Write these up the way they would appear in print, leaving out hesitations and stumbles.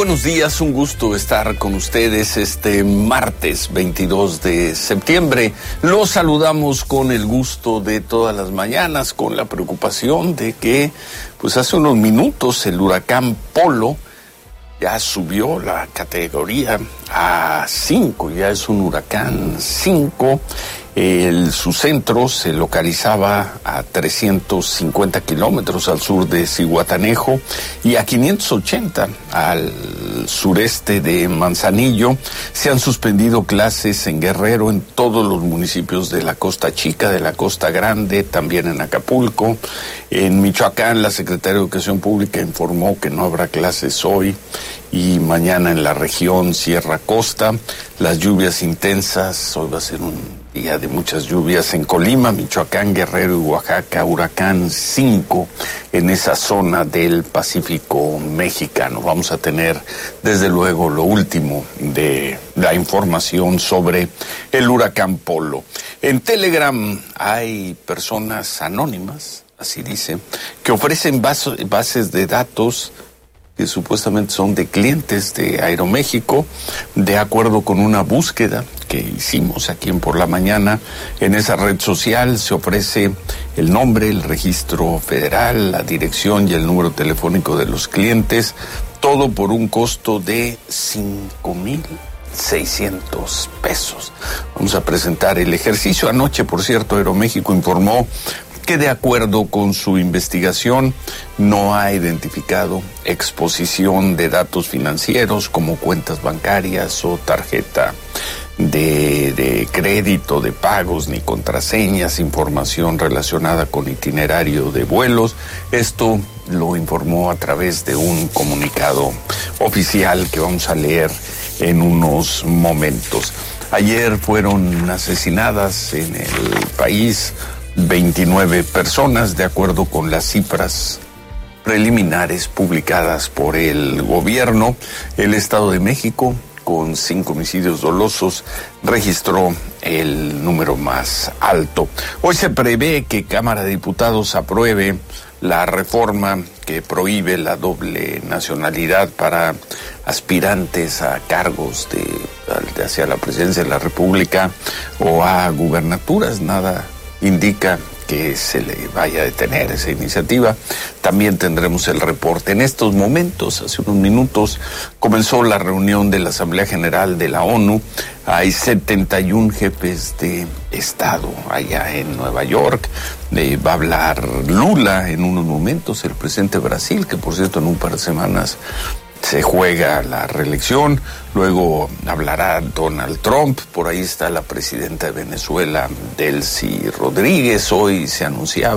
buenos días, un gusto estar con ustedes este martes 22 de septiembre. Los saludamos con el gusto de todas las mañanas, con la preocupación de que, pues hace unos minutos, el huracán Polo ya subió la categoría a 5, ya es un huracán 5. Su centro se localizaba a 350 kilómetros al sur de Zihuatanejo y a 580 al sureste de Manzanillo. Se han suspendido clases en Guerrero, en todos los municipios de la Costa Chica, de la Costa Grande, también en Acapulco. En Michoacán, la Secretaría de Educación Pública informó que no habrá clases hoy y mañana en la región Sierra Costa. Las lluvias intensas, hoy va a ser un día de muchas lluvias en Colima, Michoacán, Guerrero y Oaxaca, huracán 5 en esa zona del Pacífico mexicano. Vamos a tener desde luego lo último de la información sobre el huracán Polo. En Telegram hay personas anónimas, así dice, que ofrecen bases de datos que supuestamente son de clientes de Aeroméxico, de acuerdo con una búsqueda que hicimos aquí en Por la Mañana. En esa red social se ofrece el nombre, el registro federal, la dirección y el número telefónico de los clientes, todo por un costo de 5,600 pesos. Vamos a presentar el ejercicio. Anoche, por cierto, Aeroméxico informó que de acuerdo con su investigación no ha identificado exposición de datos financieros como cuentas bancarias o tarjeta de crédito, de pagos, ni contraseñas, información relacionada con itinerario de vuelos. Esto lo informó a través de un comunicado oficial que vamos a leer en unos momentos. Ayer fueron asesinadas en el país 29 personas, de acuerdo con las cifras preliminares publicadas por el gobierno. El Estado de México, con 5 homicidios dolosos, registró el número más alto. Hoy se prevé que Cámara de Diputados apruebe la reforma que prohíbe la doble nacionalidad para aspirantes a cargos hacia la presidencia de la República o a gubernaturas. Nada indica que se le vaya a detener esa iniciativa. También tendremos el reporte. En estos momentos, hace unos minutos, comenzó la reunión de la Asamblea General de la ONU. Hay 71 jefes de Estado allá en Nueva York. Va a hablar Lula en unos momentos, el presidente de Brasil, que por cierto en un par de semanas se juega la reelección. Luego hablará Donald Trump. Por ahí está la presidenta de Venezuela, Delcy Rodríguez. Hoy se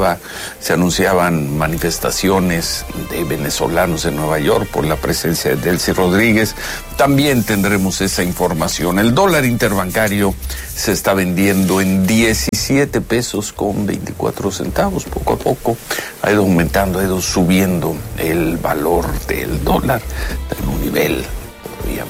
anunciaban manifestaciones de venezolanos en Nueva York por la presencia de Delcy Rodríguez. También tendremos esa información. El dólar interbancario se está vendiendo en 17 pesos con 24 centavos. Poco a poco ha ido aumentando, ha ido subiendo el valor del dólar en un nivel todavía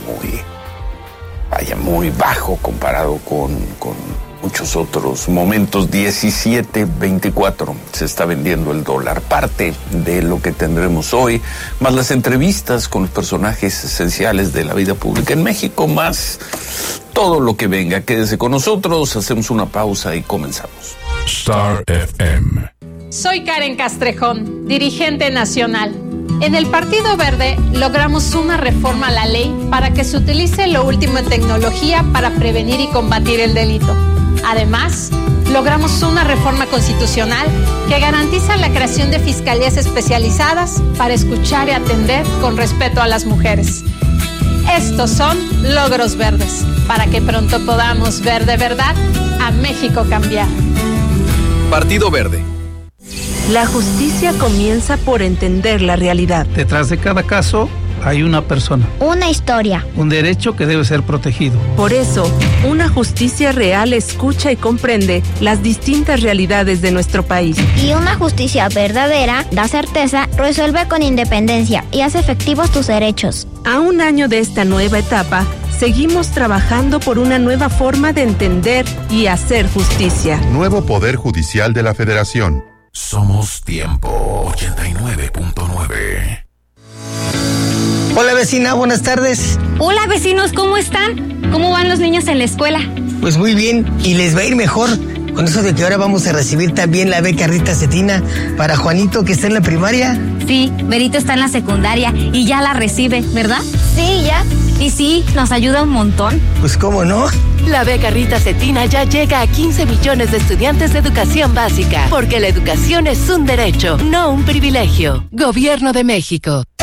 muy bajo comparado con muchos otros momentos. 17.24 se está vendiendo el dólar. Parte de lo que tendremos hoy, más las entrevistas con los personajes esenciales de la vida pública en México, más todo lo que venga. Quédese con nosotros, hacemos una pausa y comenzamos. Star FM. Soy Karen Castrejón, dirigente nacional. En el Partido Verde logramos una reforma a la ley para que se utilice lo último en tecnología para prevenir y combatir el delito. Además, logramos una reforma constitucional que garantiza la creación de fiscalías especializadas para escuchar y atender con respeto a las mujeres. Estos son logros verdes, para que pronto podamos ver de verdad a México cambiar. Partido Verde. La justicia comienza por entender la realidad. Detrás de cada caso hay una persona. Una historia. Un derecho que debe ser protegido. Por eso, una justicia real escucha y comprende las distintas realidades de nuestro país. Y una justicia verdadera da certeza, resuelve con independencia y hace efectivos tus derechos. A un año de esta nueva etapa, seguimos trabajando por una nueva forma de entender y hacer justicia. Nuevo Poder Judicial de la Federación. Somos Tiempo 89.9. Hola vecina, buenas tardes. Hola vecinos, ¿cómo están? ¿Cómo van los niños en la escuela? Pues muy bien, y les va a ir mejor con eso de que ahora vamos a recibir también la beca Rita Cetina para Juanito, que está en la primaria. Sí, Berito está en la secundaria y ya la recibe, ¿verdad? Sí, ya. Y sí, nos ayuda un montón. Pues cómo no. La beca Rita Cetina ya llega a 15 millones de estudiantes de educación básica, porque la educación es un derecho, no un privilegio. Gobierno de México.